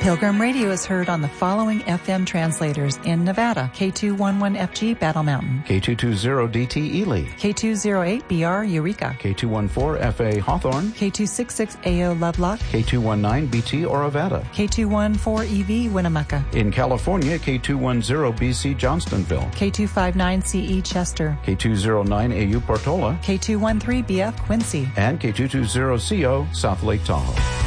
Pilgrim Radio is heard on the following FM translators in Nevada: K211FG Battle Mountain, K220DT Ely, K208BR Eureka, K214FA Hawthorne, K266AO Lovelock, K219BT Orovada. K214EV Winnemucca, In California, K210BC Johnstonville, K259CE Chester, K209AU Portola, K213BF Quincy, and K220CO South Lake Tahoe.